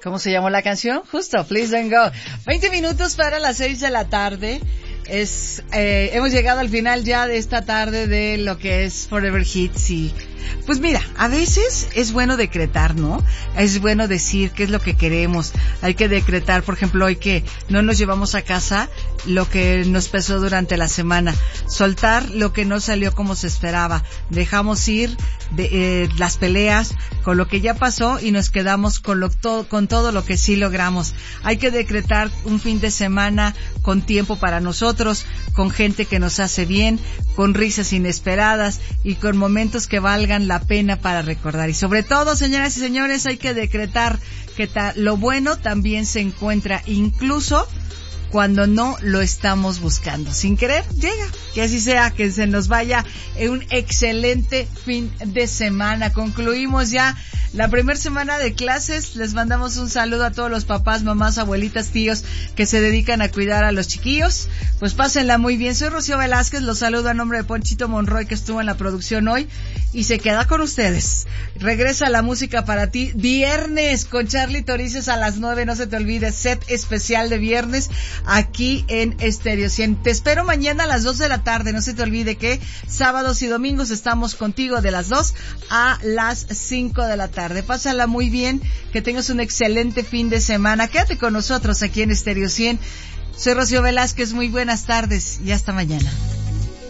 ¿Cómo se llamó la canción? Justo, Please Don't Go. 20 minutos para las 6 de la tarde. Hemos llegado al final ya de esta tarde de lo que es Forever Hits y pues mira, a veces es bueno decretar, ¿no? Es bueno decir qué es lo que queremos. Hay que decretar, por ejemplo, hoy que no nos llevamos a casa lo que nos pesó durante la semana. Soltar lo que no salió como se esperaba. Dejamos ir las peleas con lo que ya pasó y nos quedamos con todo lo que sí logramos. Hay que decretar un fin de semana con tiempo para nosotros, con gente que nos hace bien, con risas inesperadas y con momentos que valgan la pena para recordar. Y sobre todo, señoras y señores, hay que decretar que lo bueno también se encuentra incluso cuando no lo estamos buscando. Sin querer, llega. Que así sea, que se nos vaya un excelente fin de semana. Concluimos ya la primera semana de clases. Les mandamos un saludo a todos los papás, mamás, abuelitas, tíos que se dedican a cuidar a los chiquillos. Pues pásenla muy bien. Soy Rocío Velázquez, los saludo a nombre de Ponchito Monroy, que estuvo en la producción hoy y se queda con ustedes. Regresa la música para ti viernes con Charly Torices a las 9. No se te olvide, set especial de viernes aquí en Stereo 100. Te espero mañana a las 2 de la tarde. No se te olvide que sábados y domingos estamos contigo de las 2 a las 5 de la tarde. Pásala muy bien, que tengas un excelente fin de semana. Quédate con nosotros aquí en Stereo 100. Soy Rocío Velázquez, muy buenas tardes y hasta mañana.